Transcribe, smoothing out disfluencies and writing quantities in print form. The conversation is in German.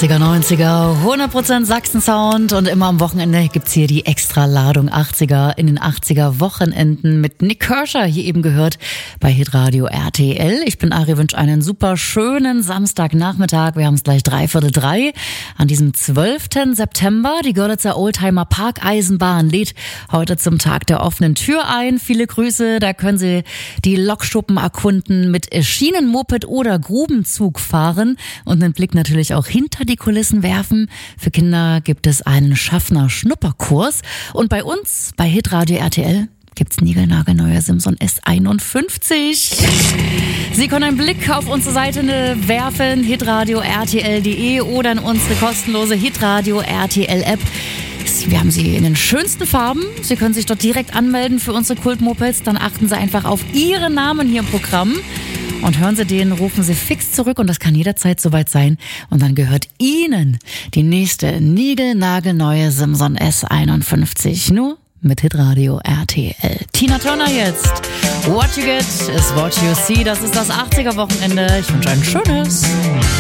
80er, 90er, 100% Sachsen-Sound und immer am Wochenende gibt's hier die Extra-Ladung 80er in den 80er Wochenenden mit Nick Kershaw, hier eben gehört bei Hitradio RTL. Ich bin Ari, wünsche einen super schönen Samstagnachmittag. Wir haben es gleich 3:45 an diesem 12. September. Die Görlitzer Oldtimer Parkeisenbahn lädt heute zum Tag der offenen Tür ein. Viele Grüße, da können Sie die Lokschuppen erkunden, mit Schienenmoped oder Grubenzug fahren und einen Blick natürlich auch hinter die Kulissen werfen. Für Kinder gibt es einen Schaffner-Schnupperkurs. Und bei uns, bei Hitradio RTL, gibt's niegelnagelneue Simson S51. Sie können einen Blick auf unsere Seite werfen, hitradio-rtl.de oder in unsere kostenlose Hitradio RTL App. Wir haben sie in den schönsten Farben. Sie können sich dort direkt anmelden für unsere Kultmopeds. Dann achten Sie einfach auf Ihren Namen hier im Programm. Und hören Sie den, rufen Sie fix zurück und das kann jederzeit soweit sein. Und dann gehört Ihnen die nächste niegelnagelneue Simson S51. Nur mit Hitradio RTL. Tina Turner jetzt. What you get is what you see. Das ist das 80er Wochenende. Ich wünsche ein schönes.